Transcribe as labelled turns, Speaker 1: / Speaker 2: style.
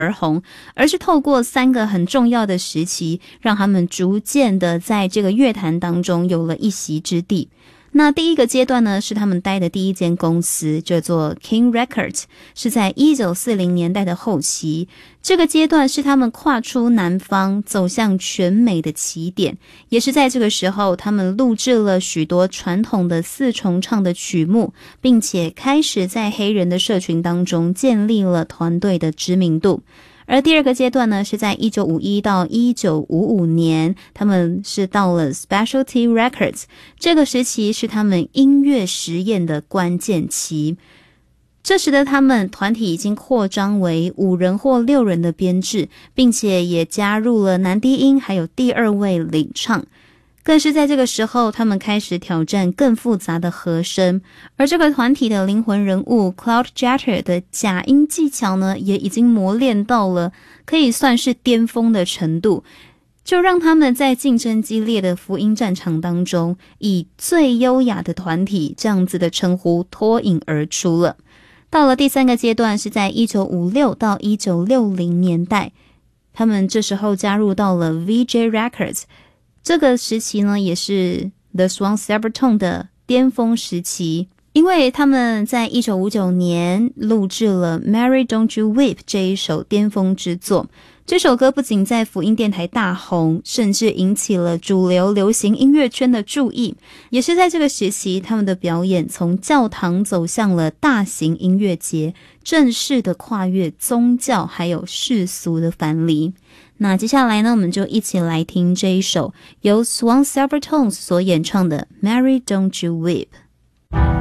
Speaker 1: 而红，而是透过3个很重要的时期，让他们逐渐的在这个乐坛当中有了一席之地。那第一个阶段呢，是他们待的第一间公司，叫做 King Records， 是在1940年代的后期。这个阶段是他们跨出南方走向全美的起点，也是在这个时候他们录制了许多传统的4重唱的曲目，并且开始在黑人的社群当中建立了团队的知名度。而第二个阶段呢，是在1951到1955年，他们是到了 Specialty Records， 这个时期是他们音乐实验的关键期。这时的他们团体已经扩张为5人或6人的编制，并且也加入了男低音还有第2位领唱。更是在这个时候，他们开始挑战更复杂的和声，而这个团体的灵魂人物 Claude Jeter 的假音技巧呢，也已经磨练到了可以算是巅峰的程度，就让他们在竞争激烈的福音战场当中，以最优雅的团体这样子的称呼脱颖而出了。到了第3个阶段，是在1956到1960年代，他们这时候加入到了 VJ Records，这个时期呢，也是 The Swan Silvertone 的巅峰时期，因为他们在1959年录制了 Mary Don't You Weep 这一首巅峰之作。这首歌不仅在福音电台大红，甚至引起了主流流行音乐圈的注意。也是在这个时期，他们的表演从教堂走向了大型音乐节，正式的跨越宗教还有世俗的藩篱。那接下来呢，我们就一起来听这一首由 Swan Silvertones 所演唱的 Mary Don't You Weep。